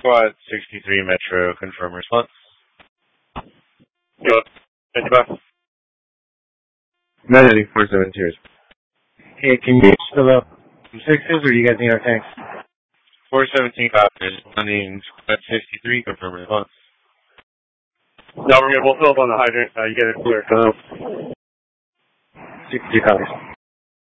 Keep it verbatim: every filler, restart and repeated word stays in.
Squad sixty-three Metro, confirm response. Go. fifty-five. ninety four seven two. Hey, can you still up sixes, or do you guys need our tanks? four seventeen copies, landing Squad sixty-three, confirm response. No, we're good. We'll fill up on the hydrant. Uh, you get it clear. sixty-two copies.